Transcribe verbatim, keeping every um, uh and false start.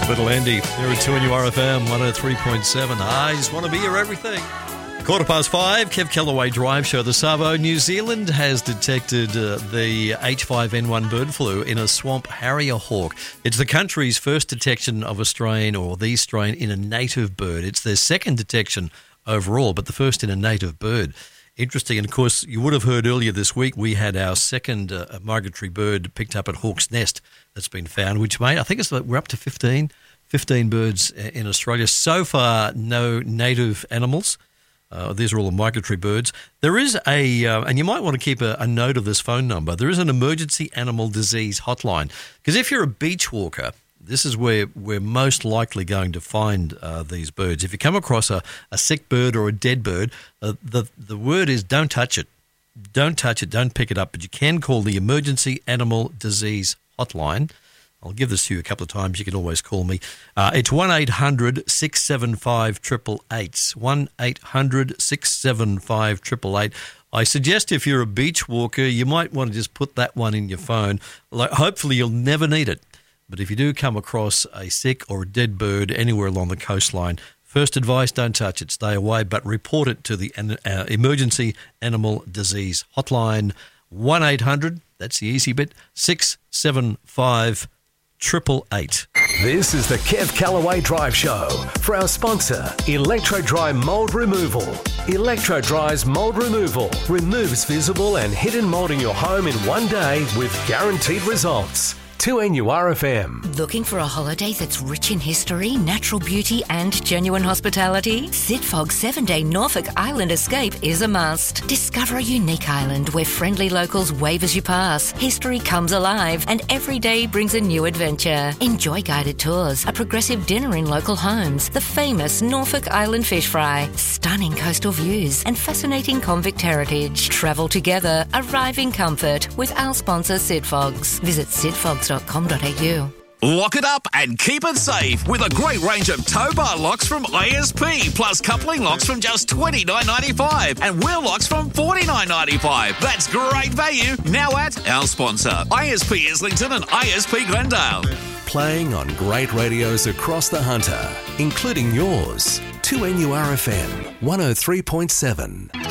Little Andy, here at two N U R F M one oh three point seven. I just want to be your everything. Quarter past five, Kev Callaway Drive Show. The Savo. New Zealand has detected uh, the H five N one bird flu in a swamp harrier hawk. It's the country's first detection of a strain or the strain in a native bird. It's their second detection overall, but the first in a native bird. Interesting. And, of course, you would have heard earlier this week we had our second uh, migratory bird picked up at Hawke's Nest that's been found, which, mate, I think it's we're up to fifteen, fifteen birds in Australia. So far, no native animals. Uh, these are all the migratory birds. There is a, uh, and you might want to keep a, a note of this phone number, there is an emergency animal disease hotline. Because if you're a beach walker, this is where we're most likely going to find uh, these birds. If you come across a, a sick bird or a dead bird, uh, the, the word is don't touch it. Don't touch it, don't pick it up. But you can call the Emergency Animal Disease Hotline. I'll give this to you a couple of times. You can always call me. Uh, it's one eight hundred six seven five eight eight eight. one eight hundred six seven five eight eight eight. I suggest if you're a beach walker, you might want to just put that one in your phone. Like, hopefully you'll never need it. But if you do come across a sick or a dead bird anywhere along the coastline, first advice, don't touch it, stay away, but report it to the uh, Emergency Animal Disease Hotline, one eight hundred, that's the easy bit, six seven five eight eight eight. This is the Kev Callaway Drive Show for our sponsor, Electro-Dry Mold Removal. Electro-Dry's Mold Removal removes visible and hidden mold in your home in one day with guaranteed results. two N U R F M. Looking for a holiday that's rich in history, natural beauty and genuine hospitality? Sidfog's seven-day Norfolk Island escape is a must. Discover a unique island where friendly locals wave as you pass. History comes alive and every day brings a new adventure. Enjoy guided tours, a progressive dinner in local homes, the famous Norfolk Island fish fry, stunning coastal views and fascinating convict heritage. Travel together, arrive in comfort with our sponsor Sidfogs. Visit sidfogs dot com dot a u. Lock it up and keep it safe with a great range of tow bar locks from I S P, plus coupling locks from just twenty-nine ninety-five and wheel locks from forty-nine ninety-five. That's great value now at our sponsor, I S P Islington and I S P Glendale. Playing on great radios across the Hunter, including yours. two N U R F M one oh three point seven.